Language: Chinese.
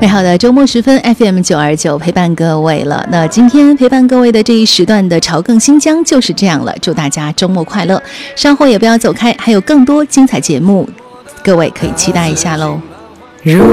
美好的周末时分 FM929 陪伴各位了。那今天陪伴各位的这一时段的潮更新疆就是这样了，祝大家周末快乐，稍后也不要走开，还有更多精彩节目，各位可以期待一下喽。 如